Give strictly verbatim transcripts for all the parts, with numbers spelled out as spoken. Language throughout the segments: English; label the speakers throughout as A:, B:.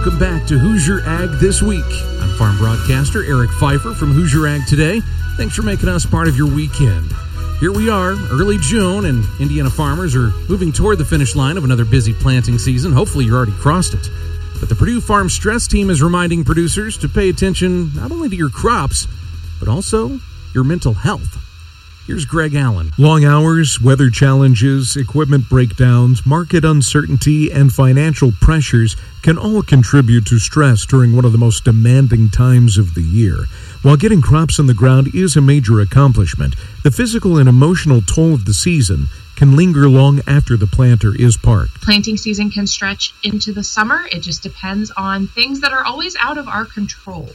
A: Welcome back to Hoosier Ag This Week. I'm farm broadcaster Eric Pfeiffer from Hoosier Ag Today. Thanks for making us part of your weekend. Here we are, early June, and Indiana farmers are moving toward the finish line of another busy planting season. Hopefully you already crossed it. But the Purdue Farm Stress Team is reminding producers to pay attention not only to your crops, but also your mental health. Here's Greg Allen.
B: Long hours, weather challenges, equipment breakdowns, market uncertainty, and financial pressures can all contribute to stress during one of the most demanding times of the year. While getting crops in the ground is a major accomplishment, the physical and emotional toll of the season can linger long after the planter is parked.
C: Planting season can stretch into the summer. It just depends on things that are always out of our control.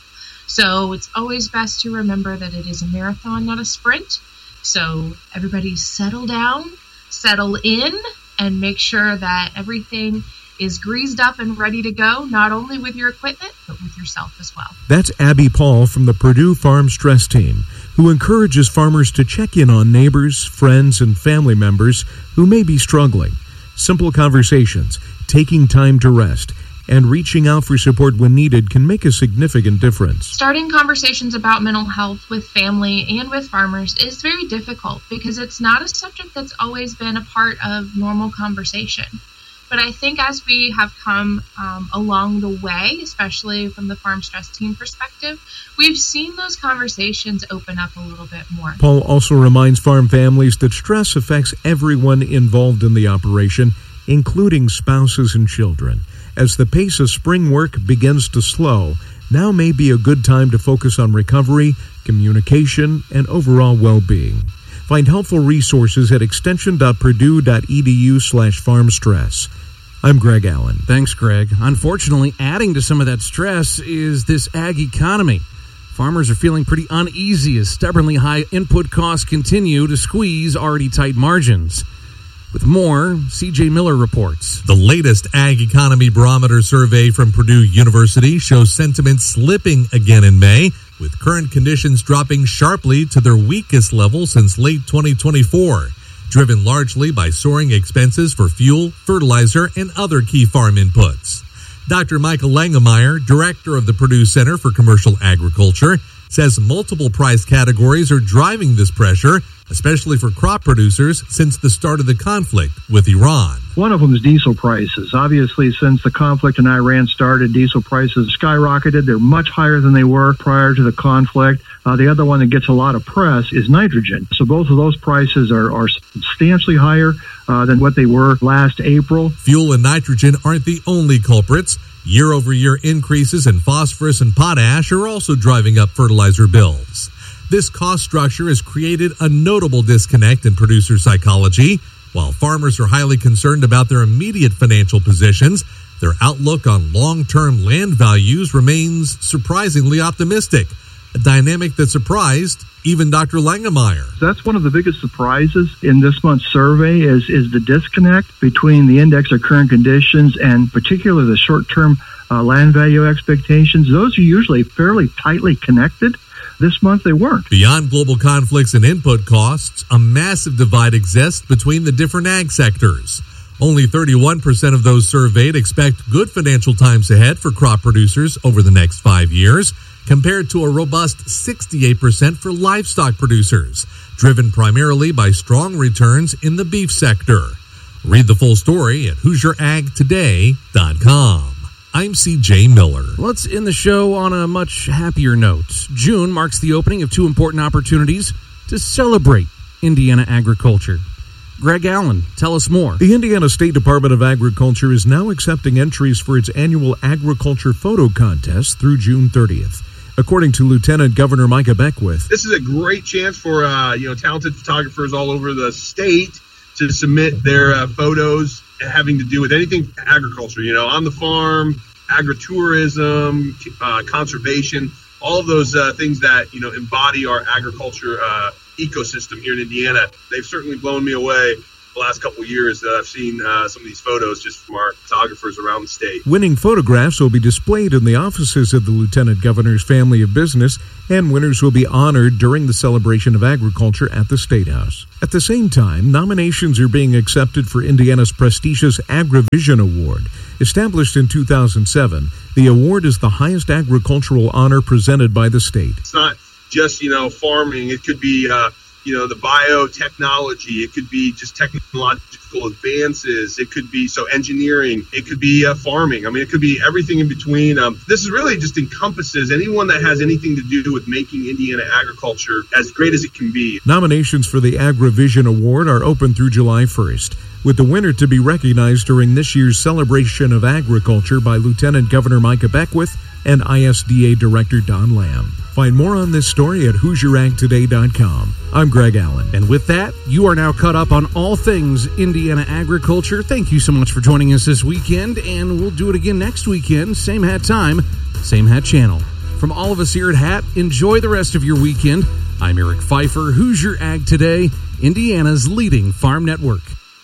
C: So it's always best to remember that it is a marathon, not a sprint. So everybody settle down, settle in, and make sure that everything is greased up and ready to go, not only with your equipment, but with yourself as well.
B: That's Abby Paul from the Purdue Farm Stress Team, who encourages farmers to check in on neighbors, friends, and family members who may be struggling. Simple conversations, taking time to rest, and reaching out for support when needed can make a significant difference.
C: Starting conversations about mental health with family and with farmers is very difficult because it's not a subject that's always been a part of normal conversation. But I think as we have come um, along the way, especially from the Farm Stress Team perspective, we've seen those conversations open up a little bit more.
B: Paul also reminds farm families that stress affects everyone involved in the operation, including spouses and children. As the pace of spring work begins to slow, now may be a good time to focus on recovery, communication, and overall well-being. Find helpful resources at extension.purdue.edu slash farmstress. I'm Greg Allen.
A: Thanks, Greg. Unfortunately, adding to some of that stress is this ag economy. Farmers are feeling pretty uneasy as stubbornly high input costs continue to squeeze already tight margins. With more, C J Miller reports.
D: The latest Ag Economy Barometer survey from Purdue University shows sentiment slipping again in May, with current conditions dropping sharply to their weakest level since late twenty twenty-four, driven largely by soaring expenses for fuel, fertilizer, and other key farm inputs. Doctor Michael Langemeyer, director of the Purdue Center for Commercial Agriculture, says multiple price categories are driving this pressure, especially for crop producers since the start of the conflict with Iran.
E: One of them is diesel prices. Obviously, since the conflict in Iran started, diesel prices skyrocketed. They're much higher than they were prior to the conflict. Uh, the other one that gets a lot of press is nitrogen. So both of those prices are, are substantially higher uh, than what they were last April.
D: Fuel and nitrogen aren't the only culprits. Year-over-year increases in phosphorus and potash are also driving up fertilizer bills. This cost structure has created a notable disconnect in producer psychology. While farmers are highly concerned about their immediate financial positions, their outlook on long-term land values remains surprisingly optimistic, a dynamic that surprised even Doctor Langemeyer.
E: That's one of the biggest surprises in this month's survey is, is the disconnect between the index of current conditions and particularly the short-term uh, land value expectations. Those are usually fairly tightly connected. This month they weren't.
D: Beyond global conflicts and input costs, a massive divide exists between the different ag sectors. Only thirty-one percent of those surveyed expect good financial times ahead for crop producers over the next five years, compared to a robust sixty-eight percent for livestock producers, driven primarily by strong returns in the beef sector. Read the full story at Hoosier Ag Today dot com. I'm C J Miller.
A: Let's end the show on a much happier note. June marks the opening of two important opportunities to celebrate Indiana agriculture. Greg Allen, tell us more.
B: The Indiana State Department of Agriculture is now accepting entries for its annual agriculture photo contest through June thirtieth. According to Lieutenant Governor Micah Beckwith,
F: this is a great chance for uh, you know talented photographers all over the state to submit their uh, photos having to do with anything agriculture, you know, on the farm, agritourism, uh, conservation, all of those uh, things that, you know, embody our agriculture uh, ecosystem here in Indiana. They've certainly blown me away the last couple of years that I've seen uh, some of these photos just from our photographers around the state.
B: Winning photographs will be displayed in the offices of the Lieutenant Governor's Family of Business, and winners will be honored during the celebration of agriculture at the State House. At the same time, nominations are being accepted for Indiana's prestigious AgriVision Award. Established in two thousand seven, the award is the highest agricultural honor presented by the state.
F: It's not just, you know, farming. It could be, uh, you know, the biotechnology. It could be just technological advances. It could be, so engineering. It could be uh, farming. I mean, it could be everything in between. Um, this is really just encompasses anyone that has anything to do with making Indiana agriculture as great as it can be.
B: Nominations for the AgriVision Award are open through July first, with the winner to be recognized during this year's Celebration of Agriculture by Lieutenant Governor Micah Beckwith and I S D A Director Don Lamb. Find more on this story at Hoosier Ag Today dot com. I'm Greg Allen.
A: And with that, you are now caught up on all things Indiana agriculture. Thank you so much for joining us this weekend, and we'll do it again next weekend. Same hat time, same hat channel. From all of us here at Hat, enjoy the rest of your weekend. I'm Eric Pfeiffer, Hoosier Ag Today, Indiana's leading farm network.